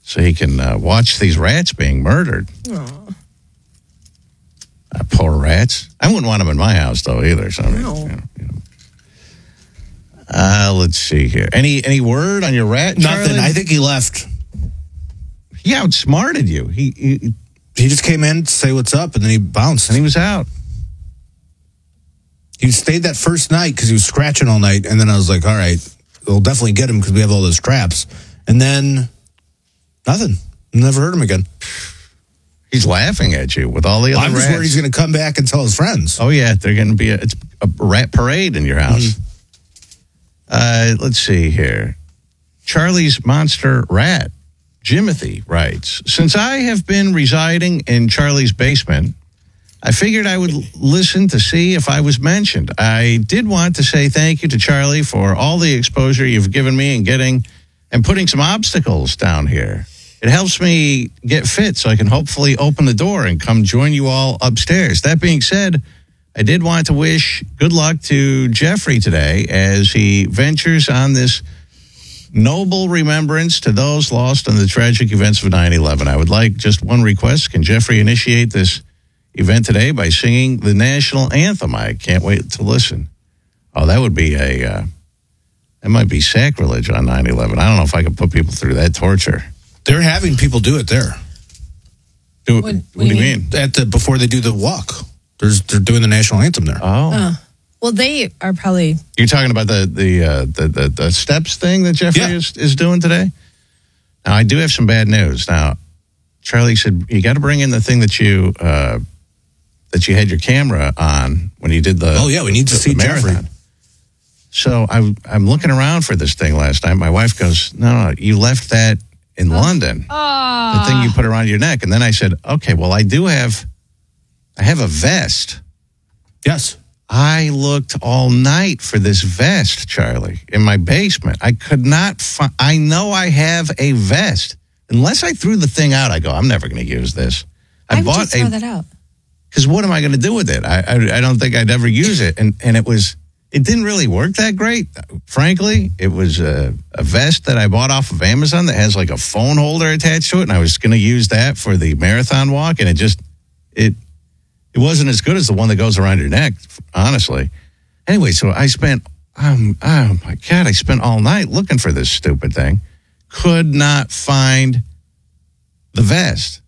so he can watch these rats being murdered. Poor rats. I wouldn't want them in my house, though, either. So, let's see here. Any word on your rat, Nothing. Charlie? I think he left. He outsmarted you. He just came in to say what's up, and then he bounced. And he was out. He stayed that first night because he was scratching all night, and then I was like, all right, we'll definitely get him because we have all those traps. And then, nothing. Never heard him again. He's laughing at you with all the other I'm rats. just worried he's going to come back and tell his friends. Oh, yeah, they're going to be it's a rat parade in your house. Let's see here. Charlie's Monster Rat, Jimothy writes, since I have been residing in Charlie's basement, I figured I would listen to see if I was mentioned. I did want to say thank you to Charlie for all the exposure you've given me and putting some obstacles down here. It helps me get fit so I can hopefully open the door and come join you all upstairs. That being said, I did want to wish good luck to Jeffrey today as he ventures on this noble remembrance to those lost in the tragic events of 9/11. I would like just one request. Can Jeffrey initiate this event today by singing the national anthem? I can't wait to listen. Oh, that would be that might be sacrilege on 9/11. I don't know if I could put people through that torture. They're having people do it there. What do you mean? Before they do the walk. They're doing the national anthem there. Oh. Well, they are probably... You're talking about the steps thing that Jeffrey is doing today? Now, I do have some bad news. Now, Charlie said, you got to bring in the thing that you had your camera on when you did the... Oh, yeah, we need to see Jeffrey. So I'm looking around for this thing last night. My wife goes, no, you left that in London. The thing you put around your neck. And then I said, okay, well, I have a vest. Yes. I looked all night for this vest, Charlie, in my basement. I could not find... I know I have a vest. Unless I threw the thing out, I go, I'm never going to use this. I would just throw that out. Because what am I going to do with it? I don't think I'd ever use it. And it didn't really work that great. Frankly, it was a vest that I bought off of Amazon that has like a phone holder attached to it. And I was going to use that for the marathon walk. And it wasn't as good as the one that goes around your neck, honestly. Anyway, so I spent, I spent all night looking for this stupid thing. Could not find the vest.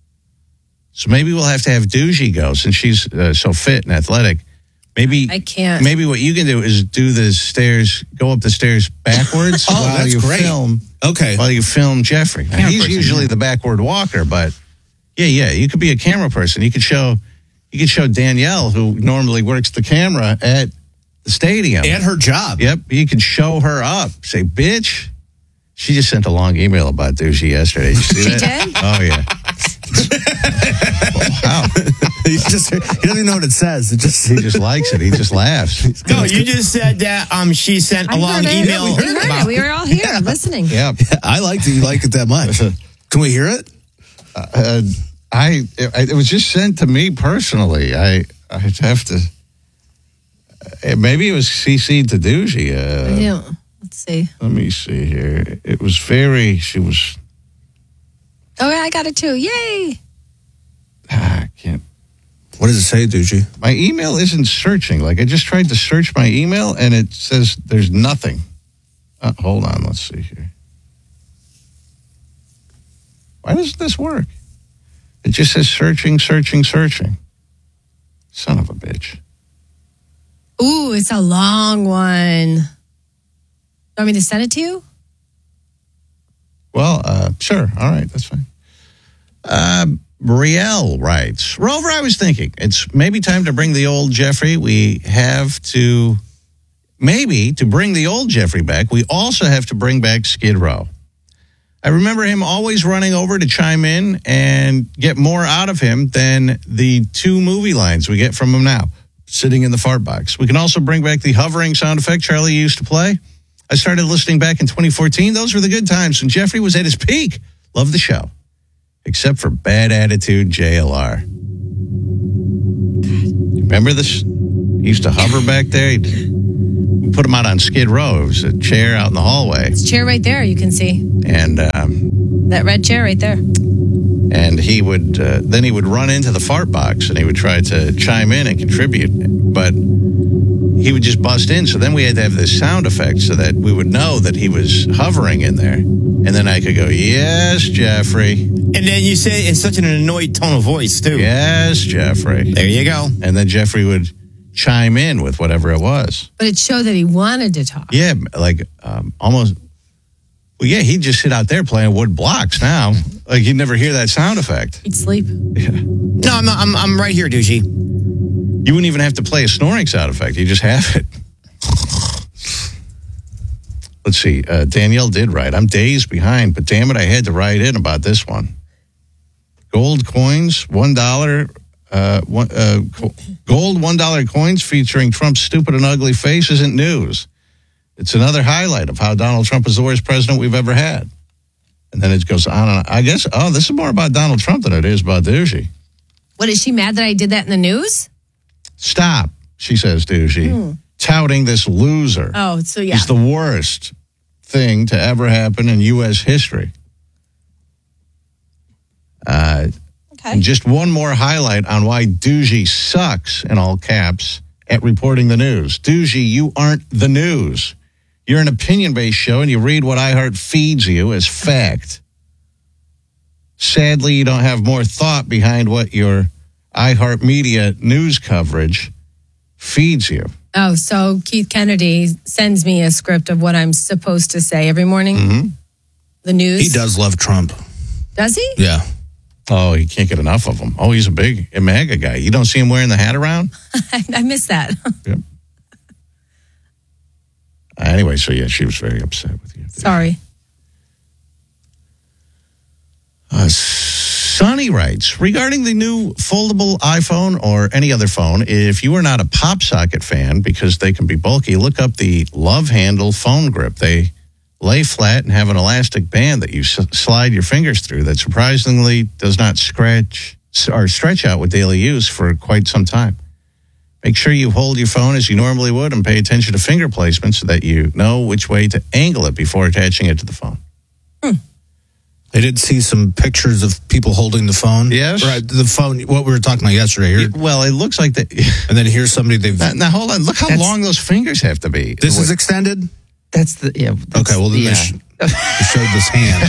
So maybe we'll have to have Doogie go since she's so fit and athletic. Maybe I can't. Maybe what you can do is go up the stairs backwards while you film. Okay. While you film Jeffrey. Now, he's usually the backward walker, but yeah, you could be a camera person. You could show Danielle, who normally works the camera at the stadium. And her job. Yep. You could show her up. Say, bitch. She just sent a long email about Doogie yesterday. Did you see that? She did? Oh, yeah. Wow. He doesn't even know what it says. He just likes it. He just laughs. No, you just said that she sent a long email. We heard it. We were all here listening. Yeah. I liked it. You like it that much. Can we hear it? It was just sent to me personally. I'd have to. Maybe it was CC'd to Doogie. Yeah. Let's see. Let me see here. It was she was. Oh, yeah, I got it too. Yay. I can't. What does it say, Doogie? My email isn't searching. Like, I just tried to search my email, and it says there's nothing. Hold on. Let's see here. Why doesn't this work? It just says searching. Son of a bitch. Ooh, it's a long one. You want me to send it to you? Well, sure. All right, that's fine. Brielle writes, Rover, I was thinking, it's maybe time to bring the old Jeffrey. We have to, maybe to bring the old Jeffrey back, we also have to bring back Skid Row. I remember him always running over to chime in and get more out of him than the 2 movie lines we get from him now, sitting in the fart box. We can also bring back the hovering sound effect Charlie used to play. I started listening back in 2014. Those were the good times when Jeffrey was at his peak. Love the show. Except for bad attitude JLR. Remember this? He used to hover back there. We put him out on Skid Row. It was a chair out in the hallway. It's a chair right there, you can see. And That red chair right there. And he would then he would run into the fart box and he would try to chime in and contribute, but he would just bust in. So then we had to have this sound effect so that we would know that he was hovering in there. And then I could go, yes, Jeffrey. And then you say it in such an annoyed tone of voice, too. Yes, Jeffrey. There you go. And then Jeffrey would chime in with whatever it was. But it showed that he wanted to talk. Yeah, like almost. Well, yeah, he'd just sit out there playing wood blocks now. Like you'd never hear that sound effect. He'd sleep. Yeah. No, I'm right here, Douchey. You wouldn't even have to play a snoring sound effect. You just have it. Let's see. Danielle did write. I'm days behind, but damn it, I had to write in about this one. Gold coins, $1. Gold $1 coins featuring Trump's stupid and ugly face isn't news. It's another highlight of how Donald Trump is the worst president we've ever had. And then it goes on and on. I guess, this is more about Donald Trump than it is about Douchey. What, is she mad that I did that in the news? Stop, she says, Douchey. Touting this loser. Oh, so yeah. He's the worst thing to ever happen in U.S. history. Okay. And just one more highlight on why Douchey sucks, in all caps, at reporting the news. Douchey, you aren't the news. You're an opinion-based show, and you read what iHeart feeds you as fact. Sadly, you don't have more thought behind what your iHeart Media news coverage feeds you. Oh, so Keith Kennedy sends me a script of what I'm supposed to say every morning? Mm-hmm. The news? He does love Trump. Does he? Yeah. Oh, he can't get enough of him. Oh, he's a big MAGA guy. You don't see him wearing the hat around? I missed that. Yep. Anyway, so yeah, she was very upset with you. Sorry. Sonny writes, regarding the new foldable iPhone or any other phone, if you are not a pop socket fan, because they can be bulky, look up the Love Handle phone grip. They lay flat and have an elastic band that you slide your fingers through that surprisingly does not scratch or stretch out with daily use for quite some time. Make sure you hold your phone as you normally would and pay attention to finger placement so that you know which way to angle it before attaching it to the phone. I did see some pictures of people holding the phone. Yes. Right, the phone, what we were talking about yesterday. Here. Well, it looks like that. And then here's somebody they've... Now, hold on. Look how long those fingers have to be. This is extended? That's the, yeah. That's, Okay, well, then yeah. they showed this hand.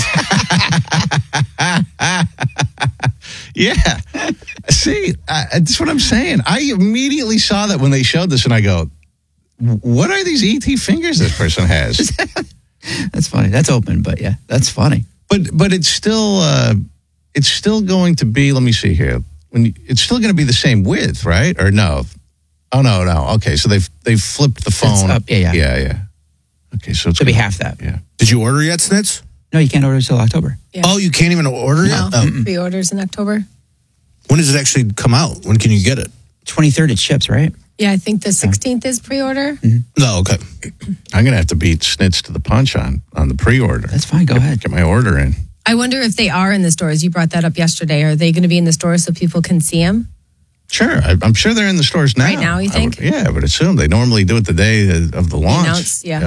Yeah. See, that's what I'm saying. I immediately saw that when they showed this, and I go, what are these ET fingers this person has? That's funny. That's open, but yeah, that's funny. But it's still going to be, let me see here. It's still going to be the same width, right? Or no? Oh, no. Okay, so they've flipped the phone. It's up, yeah. Okay, so it's Should be half that. Yeah. Did you order yet, Snitz? No, you can't order until October. Yeah. Oh, you can't even order No, yet? Oh. pre-orders in October. When does it actually come out? When can you get it? 23rd it ships, right? Yeah, I think the 16th is pre-order. No, okay. I'm going to have to beat Snitz to the punch on the pre-order. That's fine. Go ahead. Get my order in. I wonder if they are in the stores. You brought that up yesterday. Are they going to be in the stores so people can see them? Sure. I'm sure they're in the stores now. Right now, you think? I would assume. They normally do it the day of the launch. Announce, yeah. Yep.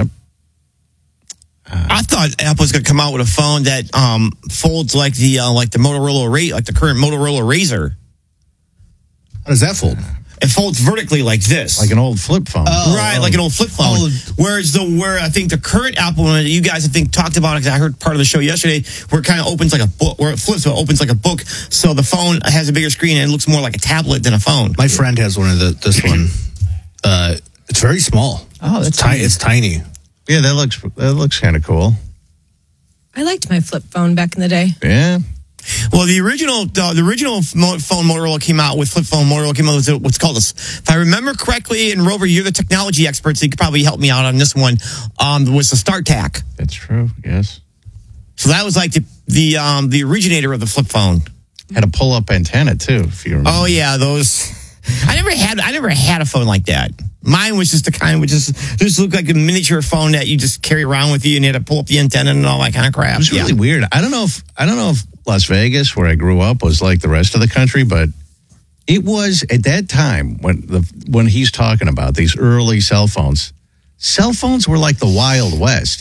I thought Apple was going to come out with a phone that folds like the Motorola like the current Motorola Razr. How does that fold? It folds vertically like this, Like an old flip phone. right, like an old flip phone. Whereas where I think the current Apple one that you guys I think talked about, because I heard part of the show yesterday, where it kind of opens like a book, where it flips, so it opens like a book. So the phone has a bigger screen and it looks more like a tablet than a phone. My friend has one of this one. It's very small. Oh, that's tiny. It's tiny. Yeah, that looks kind of cool. I liked my flip phone back in the day. Yeah. Well, the original phone Motorola came out with flip phone. Motorola came out with what's called if I remember correctly, and Rover, you're the technology expert, so you could probably help me out on this one. Was the StarTAC. That's true. Yes. So that was like the originator of the flip phone. Had a pull-up antenna too, if you remember. Oh yeah, those. I never had a phone like that. Mine was just the kind which just looked like a miniature phone that you just carry around with you, and you had to pull up the antenna and all that kind of crap. It was really weird. I don't know if Las Vegas, where I grew up, was like the rest of the country, but it was at that time when he's talking about these early cell phones. cell phones were like the Wild West.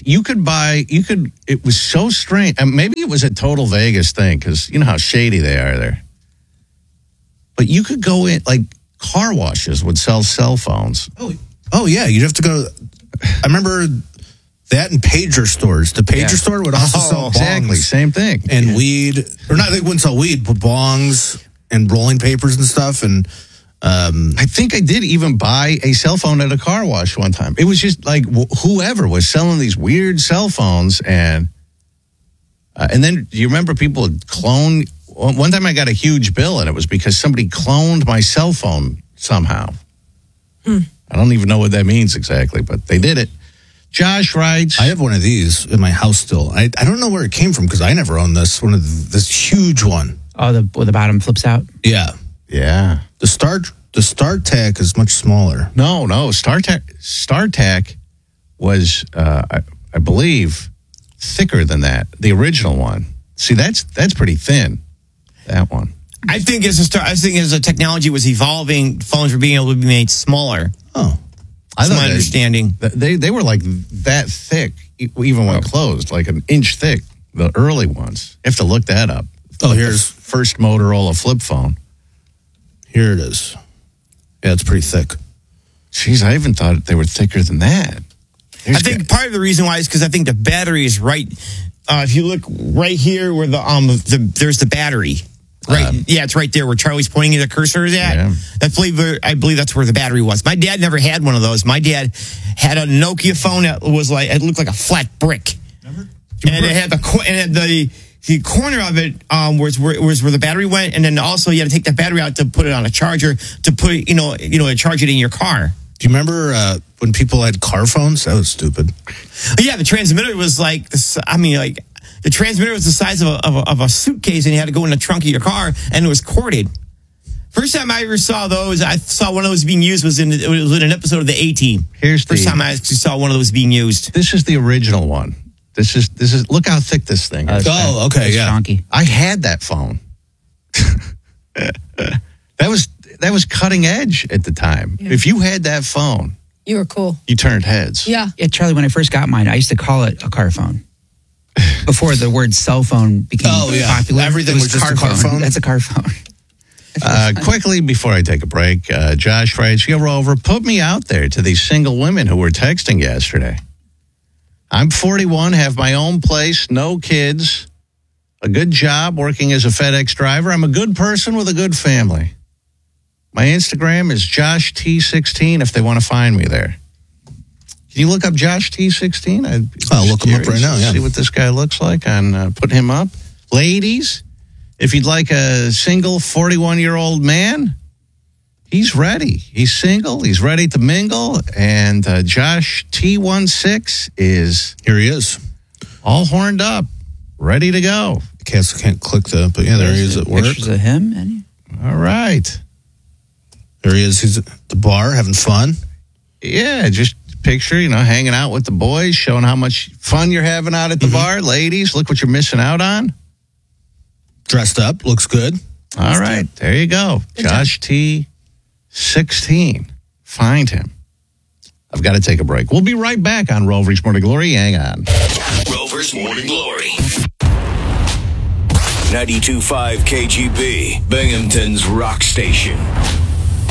It was so strange. And maybe it was a total Vegas thing because you know how shady they are there. But you could go in, like car washes would sell cell phones. Oh yeah, you'd have to go. I remember that in pager stores. The pager store would also sell bongs. Exactly, same thing. And weed. Or not, they wouldn't sell weed, but bongs and rolling papers and stuff. And I think I did even buy a cell phone at a car wash one time. It was just like whoever was selling these weird cell phones, and then you remember people would clone. One time I got a huge bill, and it was because somebody cloned my cell phone somehow. I don't even know what that means exactly, but they did it. Josh writes, I have one of these in my house still. I don't know where it came from because I never owned this. This huge one. Oh, where the bottom flips out? Yeah. yeah. The StarTAC is much smaller. No, StarTAC was, I believe, thicker than that. The original one. See, that's pretty thin. That one. I think as the technology was evolving, phones were being able to be made smaller. Oh. That's my understanding. They were like that thick, even when closed, like an inch thick. The early ones. You have to look that up. Oh, here's the first Motorola flip phone. Here it is. Yeah, it's pretty thick. Jeez, I even thought they were thicker than that. I think part of the reason why is because I think the battery is right. If you look right here where there's the battery. Right, it's right there where Charlie's pointing the cursor is at. Yeah. I believe that's where the battery was. My dad never had one of those. My dad had a Nokia phone that was like, it looked like a flat brick. Remember? And it had the corner of it was where the battery went, and then also you had to take that battery out to put it on a charger to put it, to charge it in your car. Do you remember when people had car phones? That was stupid. But yeah, the transmitter was like this. I mean, like. The transmitter was the size of a suitcase, and you had to go in the trunk of your car, and it was corded. First time I ever saw those, I saw one of those being used was in an episode of the A-Team. First time I actually saw one of those being used. This is the original one. This is. Look how thick this thing is. Okay, yeah. Chunky. I had that phone. That was cutting edge at the time. Yeah. If you had that phone, You were cool. you turned heads. Yeah. Yeah, Charlie, when I first got mine, I used to call it a car phone. Before the word cell phone became popular. Everything was just a car phone? That's a car phone. Quickly, before I take a break, Josh writes, "Yo, Rover, put me out there to these single women who were texting yesterday. I'm 41, have my own place, no kids, a good job working as a FedEx driver. I'm a good person with a good family. My Instagram is Josh T16 if they want to find me there." Can you look up Josh T16? I'll look him up right now, yeah. See what this guy looks like and put him up. Ladies, if you'd like a single 41-year-old man, he's ready. He's single. He's ready to mingle. And Josh T16 is... Here he is. All horned up, ready to go. Can't click but yeah, there he is at work. Pictures of him. And All right. There he is. He's at the bar having fun. Yeah, just picture, hanging out with the boys, showing how much fun you're having out at the bar. Ladies, look what you're missing out on. Dressed up, looks good. All right, there you go. Josh T16. Find him. I've got to take a break. We'll be right back on Rover's Morning Glory. Hang on. Rover's Morning Glory. 92.5 KGB, Binghamton's rock station.